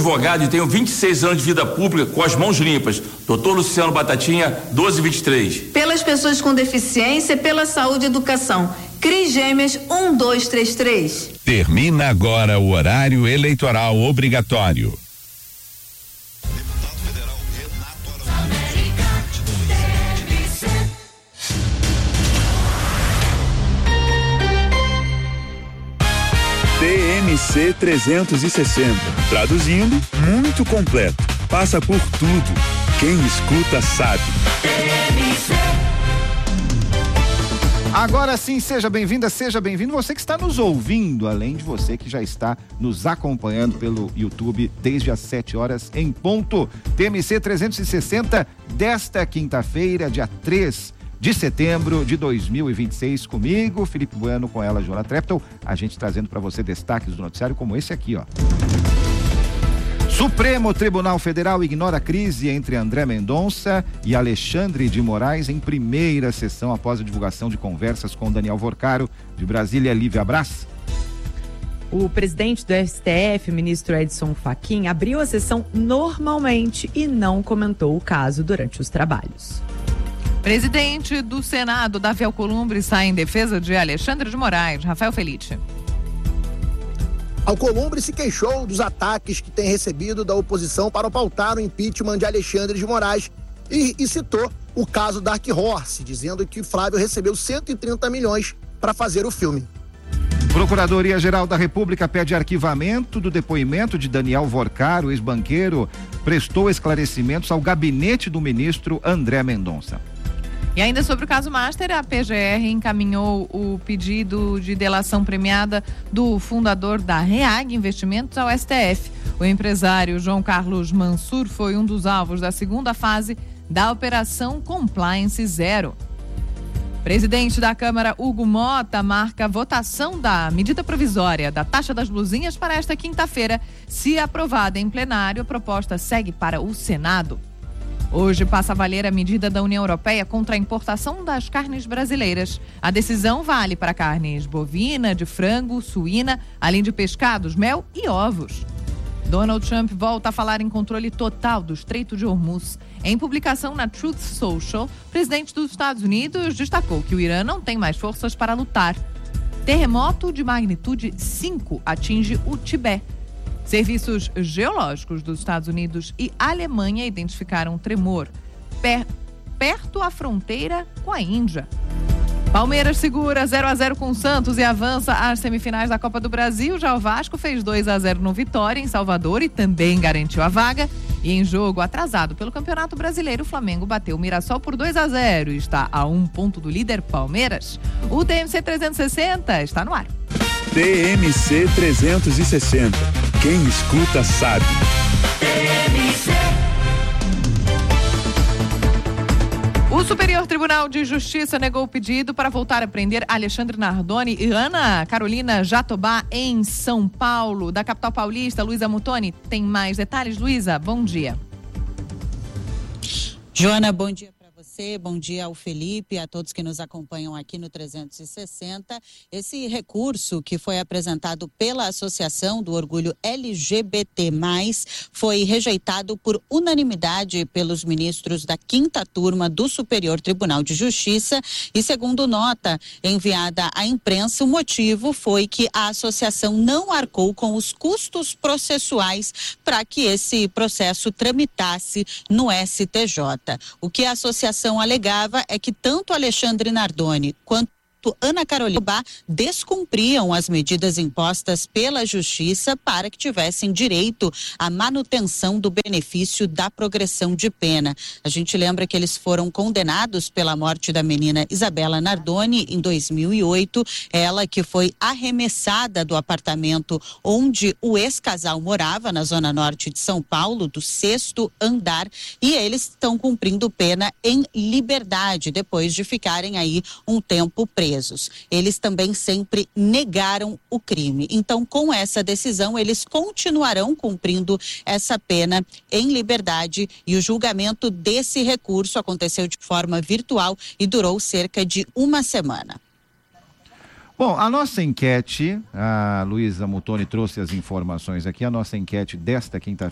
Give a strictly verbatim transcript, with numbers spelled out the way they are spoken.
advogado e tenho vinte e seis anos de vida pública com as mãos limpas. Doutor Luciano Batatinha, doze vinte e três. Pelas pessoas com deficiência, pela saúde e educação. Cris Gêmeas um dois três três. Termina agora o horário eleitoral obrigatório. T M C trezentos e sessenta. Traduzindo, muito completo. Passa por tudo. Quem escuta sabe. Agora sim, seja bem-vinda, seja bem-vindo você que está nos ouvindo, além de você que já está nos acompanhando pelo YouTube desde as sete horas em ponto. T M C trezentos e sessenta desta quinta-feira, dia três de setembro de dois mil e vinte e seis, comigo, Felipe Bueno, com ela, Joana Treptow, a gente trazendo para você destaques do noticiário como esse aqui, ó. Supremo Tribunal Federal ignora a crise entre André Mendonça e Alexandre de Moraes em primeira sessão após a divulgação de conversas com Daniel Vorcaro. De Brasília, Lívia Brás. O presidente do S T F, ministro Edson Fachin, abriu a sessão normalmente e não comentou o caso durante os trabalhos. Presidente do Senado, Davi Alcolumbre, sai em defesa de Alexandre de Moraes. Rafael Felite. Alcolumbre se queixou dos ataques que tem recebido da oposição para pautar o impeachment de Alexandre de Moraes e, e citou o caso Dark Horse, dizendo que Flávio recebeu cento e trinta milhões para fazer o filme. Procuradoria-Geral da República pede arquivamento do depoimento de Daniel Vorcaro, ex-banqueiro, prestou esclarecimentos ao gabinete do ministro André Mendonça. E ainda sobre o caso Master, a P G R encaminhou o pedido de delação premiada do fundador da Reag Investimentos ao S T F. O empresário João Carlos Mansur foi um dos alvos da segunda fase da Operação Compliance Zero. Presidente da Câmara, Hugo Mota, marca a votação da medida provisória da taxa das blusinhas para esta quinta-feira. Se aprovada em plenário, a proposta segue para o Senado. Hoje passa a valer a medida da União Europeia contra a importação das carnes brasileiras. A decisão vale para carnes bovina, de frango, suína, além de pescados, mel e ovos. Donald Trump volta a falar em controle total do Estreito de Hormuz. Em publicação na Truth Social, o presidente dos Estados Unidos destacou que o Irã não tem mais forças para lutar. Terremoto de magnitude cinco atinge o Tibete. Serviços geológicos dos Estados Unidos e Alemanha identificaram um tremor per, perto à fronteira com a Índia. Palmeiras segura zero a zero com o Santos e avança às semifinais da Copa do Brasil. Já o Vasco fez dois a zero no Vitória, em Salvador, e também garantiu a vaga. E em jogo atrasado pelo Campeonato Brasileiro, o Flamengo bateu o Mirassol por dois a zero e está a um ponto do líder Palmeiras. O T M C trezentos e sessenta está no ar. T M C trezentos e sessenta. Quem escuta sabe. O Superior Tribunal de Justiça negou o pedido para voltar a prender Alexandre Nardoni e Ana Carolina Jatobá em São Paulo. Da capital paulista, Luísa Mutoni tem mais detalhes. Luísa, bom dia. Joana, bom dia para você, bom dia ao Felipe, a todos que nos acompanham aqui no trezentos e sessenta. Esse recurso que foi apresentado pela Associação do Orgulho L G B T mais, foi rejeitado por unanimidade pelos ministros da quinta turma do Superior Tribunal de Justiça e, segundo nota enviada à imprensa, o motivo foi que a associação não arcou com os custos processuais para que esse processo tramitasse no S T J. O que a associação alegava é que tanto Alexandre Nardoni quanto Ana Carolina Jatobá descumpriam as medidas impostas pela Justiça para que tivessem direito à manutenção do benefício da progressão de pena. A gente lembra que eles foram condenados pela morte da menina Isabela Nardoni em dois mil e oito, ela que foi arremessada do apartamento onde o ex-casal morava, na zona norte de São Paulo, do sexto andar, e eles estão cumprindo pena em liberdade, depois de ficarem aí um tempo presos. Eles também sempre negaram o crime. Então, com essa decisão, eles continuarão cumprindo essa pena em liberdade e o julgamento desse recurso aconteceu de forma virtual e durou cerca de uma semana. Bom, a nossa enquete, a Luísa Mutoni trouxe as informações aqui, a nossa enquete desta quinta-feira